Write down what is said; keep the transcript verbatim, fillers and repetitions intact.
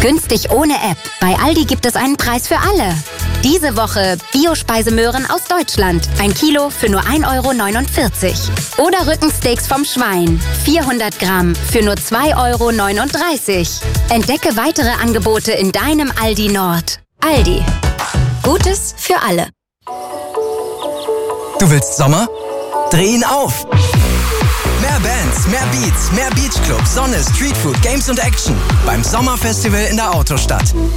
Günstig ohne App. Bei Aldi gibt es einen Preis für alle. Diese Woche Bio-Speisemöhren aus Deutschland. Ein Kilo für nur ein Euro neunundvierzig. Oder Rückensteaks vom Schwein. vierhundert Gramm für nur zwei Euro neununddreißig. Entdecke weitere Angebote in deinem Aldi Nord. Aldi. Gutes für alle. Du willst Sommer? Dreh ihn auf! Mehr Bands, mehr Beats, mehr Beachclub, Sonne, Streetfood, Games und Action beim Sommerfestival in der Autostadt.